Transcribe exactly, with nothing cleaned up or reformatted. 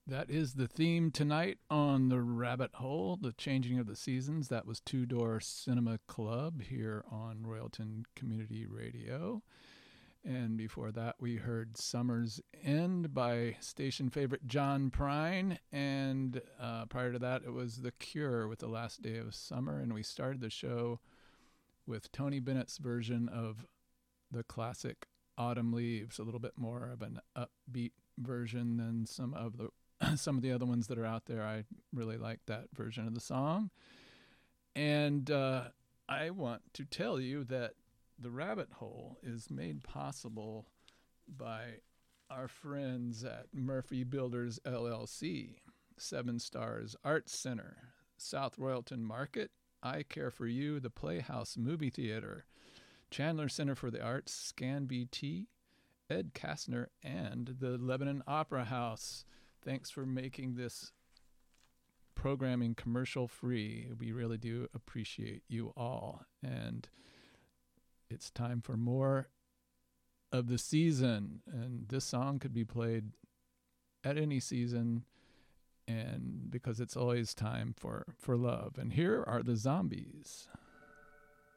That is the theme tonight on The Rabbit Hole, the changing of the seasons. That was Two Door Cinema Club here on Royalton Community Radio. And before that, we heard Summer's End by station favorite John Prine. And uh, prior to that, it was The Cure with The Last Day of Summer. And we started the show with Tony Bennett's version of the classic Autumn Leaves, a little bit more of an upbeat version than some of the some of the other ones that are out there. I really like that version of the song. And uh, I want to tell you that The Rabbit Hole is made possible by our friends at Murphy Builders L L C, Seven Stars Arts Center, South Royalton Market, I Care for You, the Playhouse Movie Theater, Chandler Center for the Arts, Scan B T, Ed Kastner, and the Lebanon Opera House. Thanks for making this programming commercial free. We really do appreciate you all. And it's time for more of the season. And this song could be played at any season, and because it's always time for, for love. And here are the Zombies.